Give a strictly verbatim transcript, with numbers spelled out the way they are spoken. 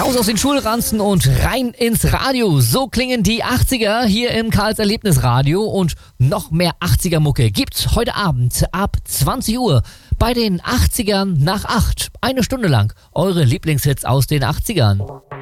Raus aus den Schulranzen und rein ins Radio. So klingen die achtziger hier im Karls Erlebnisradio. Und noch mehr achtziger-Mucke gibt's heute Abend ab zwanzig Uhr bei den achtzigern nach acht. Eine Stunde lang eure Lieblingshits aus den achtzigern.